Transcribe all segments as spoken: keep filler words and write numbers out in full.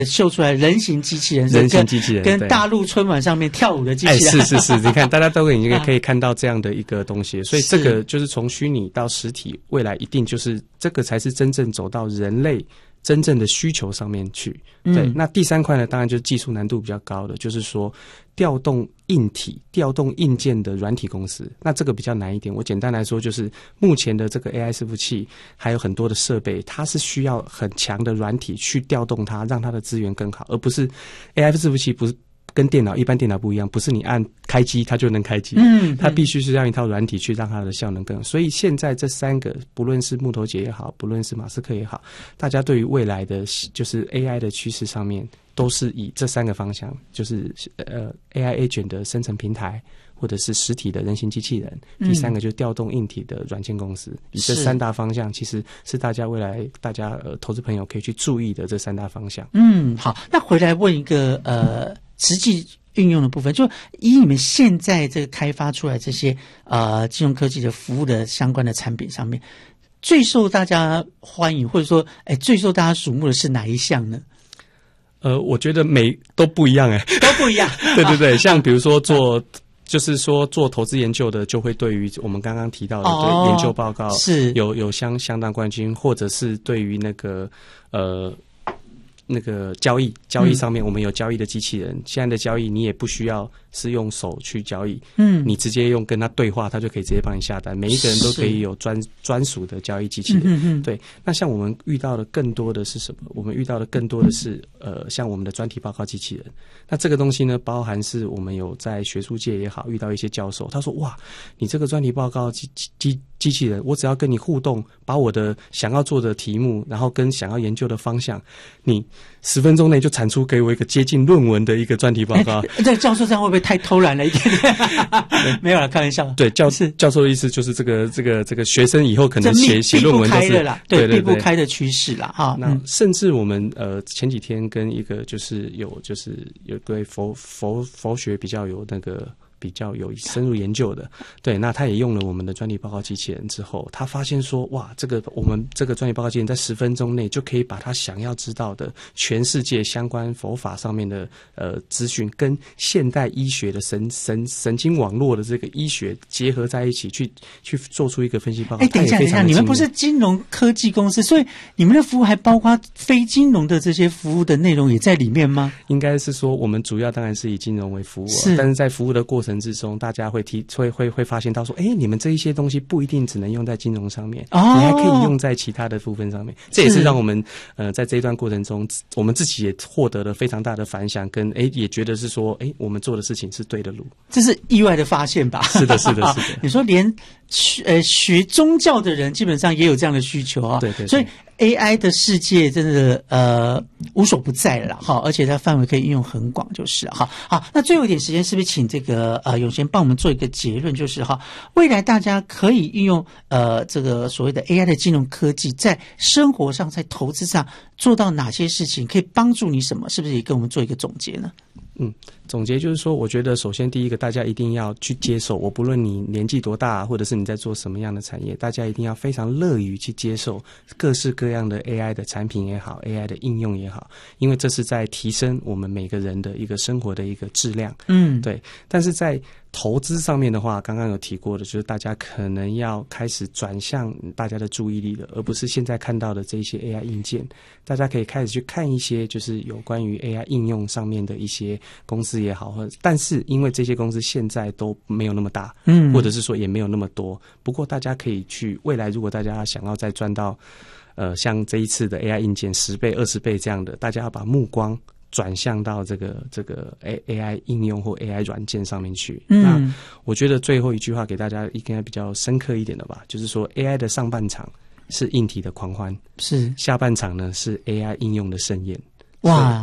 秀出来人形机器人， 人形机器人跟大陆春晚上面跳舞的机器人， 哎，是是是，你看大家都已经可以看到这样的一个东西，所以这个就是从虚拟到实体，未来一定就是这个才是真正走到人类真正的需求上面去。对，嗯、那第三块呢，当然就是技术难度比较高的，就是说调动硬体、调动硬件的软体公司。那这个比较难一点。我简单来说，就是目前的这个 A I 伺服器还有很多的设备，它是需要很强的软体去调动它，让它的资源更好，而不是 A I 伺服器不是。跟电脑一般电脑不一样，不是你按开机它就能开机，嗯，它必须是让一套软体去让它的效能更好。所以现在这三个，不论是木头姐也好，不论是马斯克也好，大家对于未来的就是 A I 的趋势上面，都是以这三个方向，就是呃 A I agent 的生成平台，或者是实体的人形机器人，第三个就是调动硬体的软件公司，以这三大方向，其实是大家未来大家呃投资朋友可以去注意的这三大方向。 嗯，好，那回来问一个呃。实际运用的部分，就以你们现在这个开发出来这些呃金融科技的服务的相关的产品上面，最受大家欢迎或者说哎最受大家瞩目的是哪一项呢？ 呃，我觉得每都不一样哎， 都不一样。 对对对，像比如说做。就是说，做投资研究的就会对于我们刚刚提到的对研究报告是有有相相当关心，或者是对于那个呃那个交易交易上面，我们有交易的机器人。嗯、现在的交易你也不需要是用手去交易，嗯，你直接用跟他对话，他就可以直接帮你下单。每一个人都可以有专专属的交易机器人。嗯嗯对，那像我们遇到的更多的是什么？我们遇到的更多的是呃，像我们的专题报告机器人。那这个东西呢，包含是我们有在学术界也好，遇到一些教授，他说哇，你这个专题报告机机机器人，我只要跟你互动，把我的想要做的题目，然后跟想要研究的方向，你十分钟内就产出给我一个接近论文的一个专题报告。 欸、这个教授这样会不会太偷懒了一点？没有啦，开玩笑。 对，教教授的意思就是这个这个这个学生以后可能写写论文都是啦，对避不开的趋势啦哈。 那甚至我们呃前几天跟一个就是有就是有对佛佛佛学比较有那个。比较有深入研究的，对，那他也用了我们的专题报告机器人之后，他发现说，哇，这个我们这个专题报告机器人在十分钟内就可以把他想要知道的全世界相关佛法上面的呃资讯，跟现代医学的神神神经网络的这个医学结合在一起，去去做出一个分析报告。 哎，等一下，等一下，你们不是金融科技公司，所以你们的服务还包括非金融的这些服务的内容也在里面吗？ 应该是说，我们主要当然是以金融为服务、啊，是，但是在服务的过程之中，大家会提会会会发现到说，哎，你们这一些东西不一定只能用在金融上面，哦，你还可以用在其他的部分上面。这也是让我们呃在这一段过程中，我们自己也获得了非常大的反响，跟哎也觉得是说，哎，我们做的事情是对的路。 这是意外的发现吧？ 是的，是的，是的。 你说连学呃学宗教的人基本上也有这样的需求啊， 对 对, 对。 所以 A I 的世界真的呃无所不在了哈，而且它范围可以应用很广，就是哈。好，那最后一点时间，是不是请这个呃永贤帮我们做一个结论，就是哈，未来大家可以运用呃这个所谓的 A I 的金融科技，在生活上、在投资上做到哪些事情，可以帮助你什么？是不是也跟我们做一个总结呢？ 嗯，总结就是说，我觉得首先第一个，大家一定要去接受，我不论你年纪多大，或者是你在做什么样的产业，大家一定要非常乐于去接受各式各样的 A I 的产品也好 ，A I 的应用也好，因为这是在提升我们每个人的一个生活的一个质量。嗯，对。但是在投资上面的话，刚刚有提过的，就是大家可能要开始转向大家的注意力了，而不是现在看到的这些 A I 硬件。大家可以开始去看一些就是有关于 A I 应用上面的一些公司也好，或者但是因为这些公司现在都没有那么大，嗯，或者是说也没有那么多。不过大家可以去未来，如果大家想要再赚到呃像这一次的 A I 硬件十倍、二十倍这样的，大家要把目光转向到这个这个 A AI 应用或 A I 软件上面去。嗯，那我觉得最后一句话给大家应该比较深刻一点的吧，就是说 A I 的上半场是硬体的狂欢， 是下半场呢是 A I 应用的盛宴。 哇，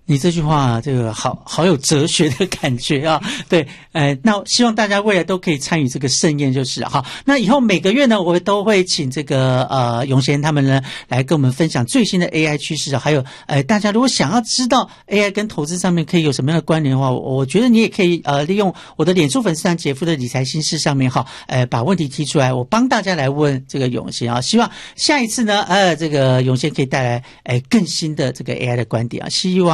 你这句话，这个好好有哲学的感觉啊！对，呃，那希望大家未来都可以参与这个盛宴，就是哈。那以后每个月呢，我都会请这个呃永贤他们呢来跟我们分享最新的 A I 趋势，还有呃大家如果想要知道 A I 跟投资上面可以有什么样的关联的话，我, 我觉得你也可以呃利用我的脸书粉丝团杰夫的理财新事上面哈，呃把问题提出来，我帮大家来问这个永贤啊。希望下一次呢，呃这个永贤可以带来呃更新的这个 A I 的观点啊，希望。